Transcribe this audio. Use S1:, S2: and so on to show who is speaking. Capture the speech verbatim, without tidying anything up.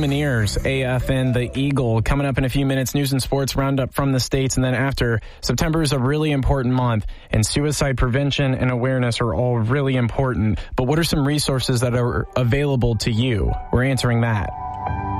S1: Lumineers, A F and the Eagle. Coming up in a few minutes, news and sports roundup from the States. And then after, September is a really important month, and suicide prevention and awareness are all really important. But what are some resources that are available to you? We're answering that.